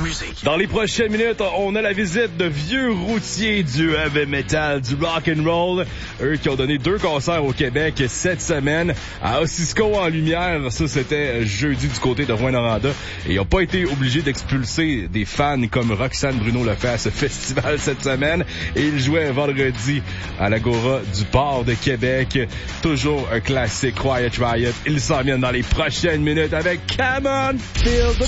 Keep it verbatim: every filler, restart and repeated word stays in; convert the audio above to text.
musique. Dans les prochaines minutes, on a la visite de vieux routiers du heavy metal, du rock and roll. Eux qui ont donné deux concerts au Québec cette semaine. À Ossisco en lumière, ça c'était jeudi du côté de Rouyn-Noranda. Et ils n'ont pas été obligés d'expulser des fans comme Roxane Bruno le fait à ce festival cette semaine. Et ils jouaient vendredi à l'Agora du Port de Québec. Toujours un classique Quiet Riot. Ils s'en viennent dans les prochaines minutes avec Come On, Feel the